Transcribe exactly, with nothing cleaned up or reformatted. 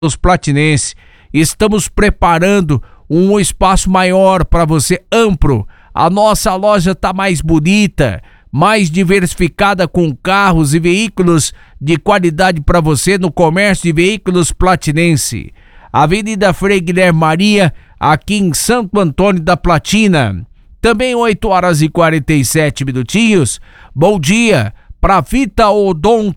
Veículos Platinense. Estamos preparando um espaço maior para você, amplo. A nossa loja está mais bonita, mais diversificada, com carros e veículos de qualidade para você no comércio de veículos Platinense. Avenida Frei Guilherme Maria, aqui em Santo Antônio da Platina. Também oito horas e quarenta e sete minutinhos. Bom dia para Vita Odonto